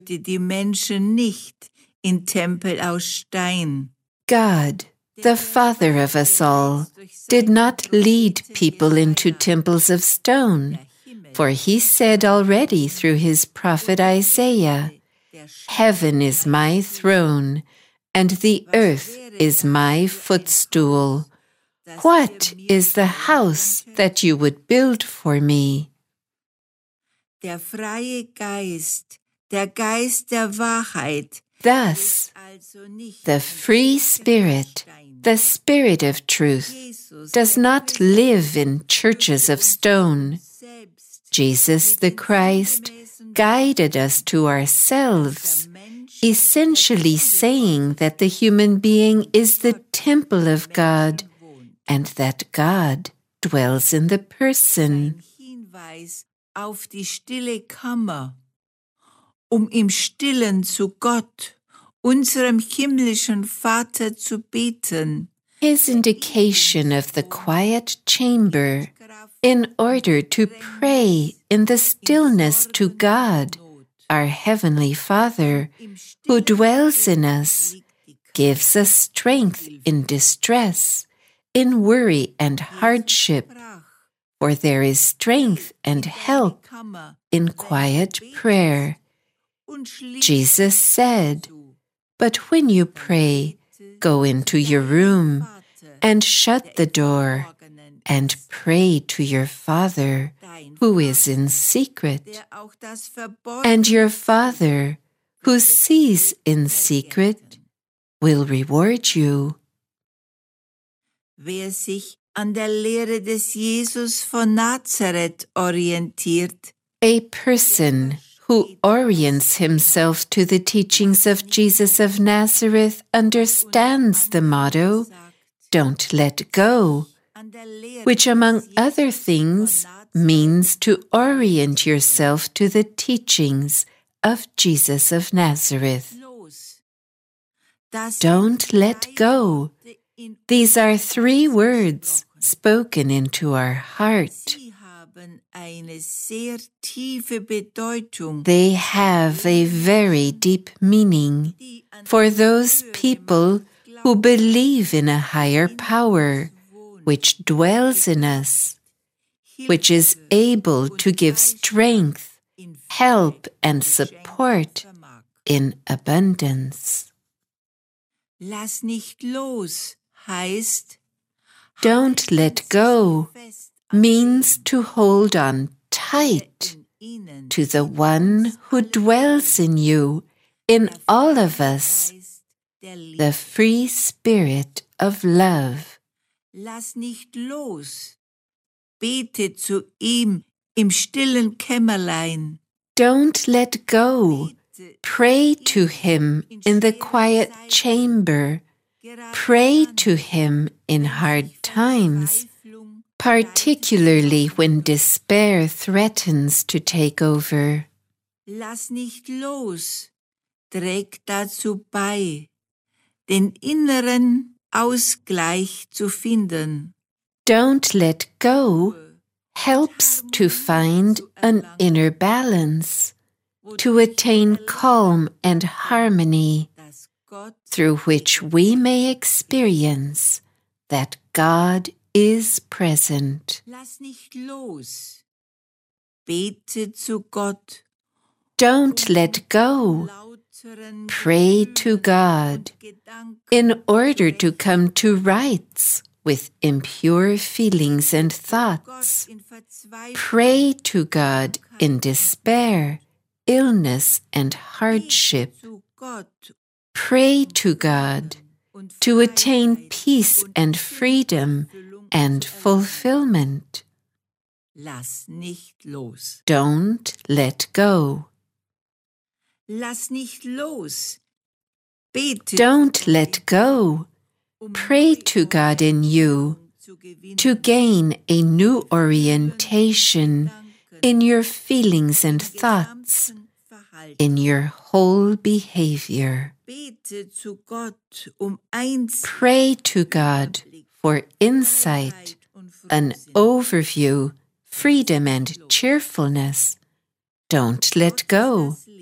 Die Menschen nicht in Tempel aus Stein. God, the Father of us all, did not lead people into temples of stone, for he said already through his prophet Isaiah, "Heaven is my throne, and the earth is my footstool. What is the house that you would build for me?" Der freie Geist, der Geist der Wahrheit. Thus, the free spirit, the spirit of truth, does not live in churches of stone. Jesus the Christ guided us to ourselves, essentially saying that the human being is the temple of God and that God dwells in the person. Hinweis auf die stille Kammer, im Stillen zu Gott, unserem himmlischen Vater zu beten. His indication of the quiet chamber in order to pray in the stillness to God, our Heavenly Father, who dwells in us, gives us strength in distress, in worry and hardship, for there is strength and help in quiet prayer. Jesus said, "But when you pray, go into your room and shut the door and pray to your Father who is in secret. And your Father who sees in secret will reward you." Wer sich an der Lehre des Jesus von Nazareth orientiert, a person who orients himself to the teachings of Jesus of Nazareth understands the motto, "Don't let go," which among other things means to orient yourself to the teachings of Jesus of Nazareth. Don't let go. These are 3 words spoken into our heart. They have a very deep meaning for those people who believe in a higher power which dwells in us, which is able to give strength, help, and support in abundance. Lass nicht los heißt, don't let go means to hold on tight to the one who dwells in you, in all of us, the free spirit of love. Lass nicht los. Bete zu ihm im stillen Kämmerlein. Don't let go. Pray to him in the quiet chamber. Pray to him in hard times, particularly when despair threatens to take over. Lass nicht los. Trägt dazu bei, den inneren Ausgleich zu finden. Don't let go helps to find an inner balance, to attain calm and harmony, through which we may experience that God is present. Lass nicht los. Bete zu Gott. Don't let go. Pray to God in order to come to rights with impure feelings and thoughts. Pray to God in despair, illness, and hardship. Pray to God to attain peace and freedom and fulfillment. Lass nicht los. Don't let go. Lass nicht los. Bete. Don't let go. Pray to God in you to gain a new orientation in your feelings and thoughts, in your whole behavior. Pray to God for insight, an overview, freedom, and cheerfulness. Don't let go.